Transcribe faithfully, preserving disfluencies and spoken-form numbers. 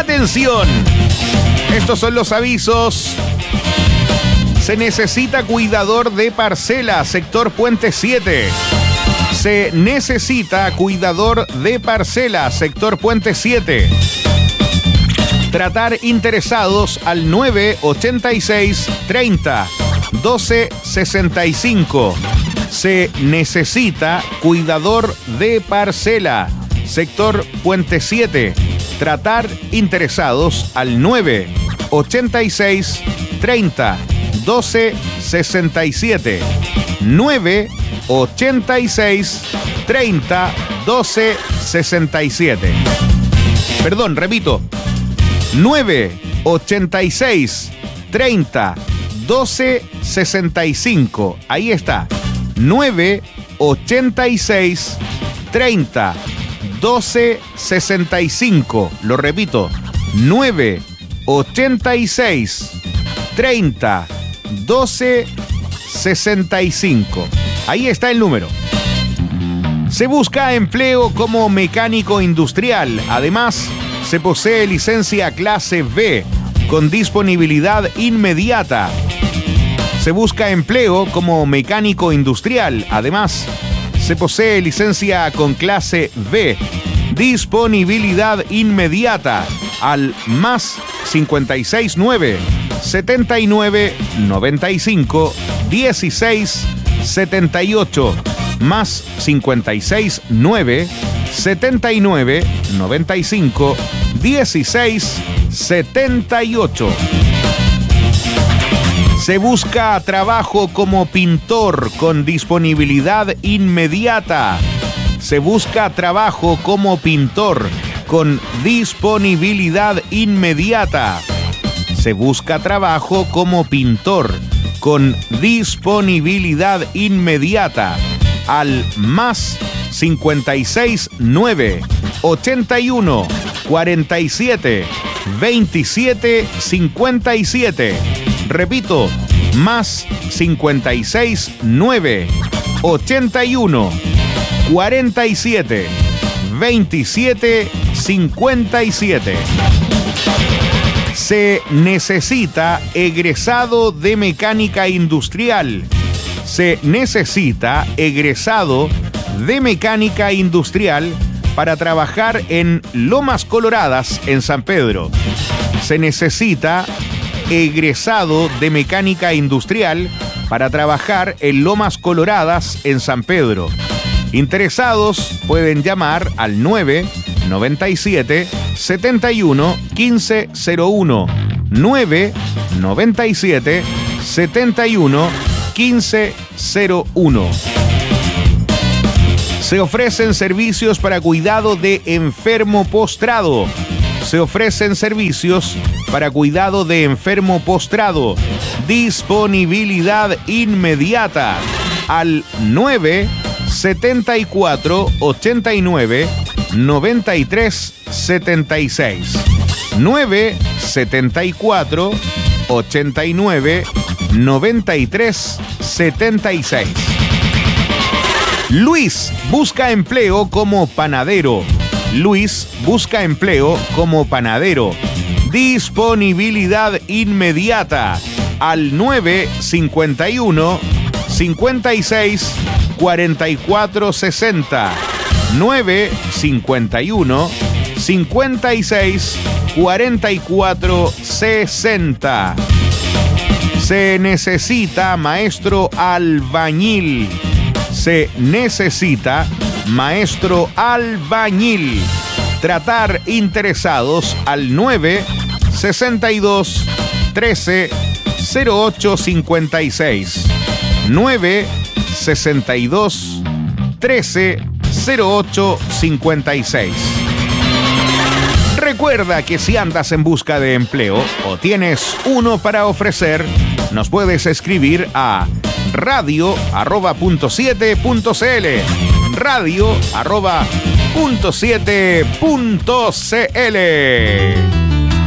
¡Atención! Estos son los avisos. Se necesita cuidador de parcela, sector Puente siete. Se necesita cuidador de parcela, sector Puente siete. Tratar interesados al nueve ochenta y seis treinta doce sesenta y cinco. Se necesita cuidador de parcela, sector Puente siete. Tratar interesados al nueve ochenta y seis treinta doce sesenta y siete. nueve ochenta y seis treinta doce sesenta y siete. Perdón, repito. nueve ochenta y seis treinta doce sesenta y cinco. Ahí está. nueve ochenta y seis treinta doce sesenta y cinco. Lo repito. nueve ochenta y seis treinta doce sesenta y cinco. Ahí está el número. Se busca empleo como mecánico industrial. Además, se posee licencia clase B con disponibilidad inmediata. Se busca empleo como mecánico industrial. Además, se posee licencia con clase B, disponibilidad inmediata al más cincuenta y seis nueve setenta y nueve noventa y cinco dieciséis setenta y ocho, más cincuenta y seis nueve setenta y nueve noventa y cinco dieciséis setenta y ocho. Se busca trabajo como pintor con disponibilidad inmediata. Se busca trabajo como pintor con disponibilidad inmediata. Se busca trabajo como pintor con disponibilidad inmediata al más cincuenta y seis nueve ochenta y uno cuarenta y siete veintisiete cincuenta y siete. Repito, más cincuenta y seis nueve ochenta y uno cuarenta y siete veintisiete cincuenta y siete. Se necesita egresado de mecánica industrial. Se necesita egresado de mecánica industrial para trabajar en Lomas Coloradas, en San Pedro. Se necesita egresado de mecánica industrial para trabajar en Lomas Coloradas, en San Pedro. Interesados pueden llamar al nueve noventa y siete setenta y uno quince cero uno. nueve noventa y siete setenta y uno quince cero uno. Se ofrecen servicios para cuidado de enfermo postrado. Se ofrecen servicios para cuidado de enfermo postrado. Disponibilidad inmediata al nueve setenta y cuatro ochenta y nueve noventa y tres setenta y seis. nueve setenta y cuatro ochenta y nueve noventa y tres setenta y seis. Luis busca empleo como panadero. Luis busca empleo como panadero. Disponibilidad inmediata al nueve cincuenta y uno cincuenta y seis cuarenta y cuatro sesenta. nueve cincuenta y uno cincuenta y seis cuarenta y cuatro sesenta. Se necesita maestro albañil. Se necesita maestro albañil. Tratar interesados al nueve sesenta y dos trece cero ocho cincuenta y seis. nueve sesenta y dos trece cero ocho cincuenta y seis. Recuerda que si andas en busca de empleo o tienes uno para ofrecer, nos puedes escribir a radio arroba punto siete punto cl. radio arroba punto siete punto cl.